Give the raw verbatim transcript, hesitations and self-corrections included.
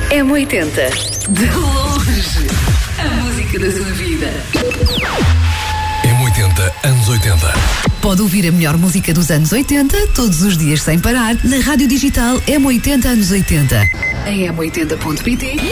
M oitenta. De longe. A música da sua vida. M oitenta, anos oitenta. Pode ouvir a melhor música dos anos oitenta, todos os dias sem parar, na rádio digital M oitenta anos oitenta. Em m oitenta ponto pt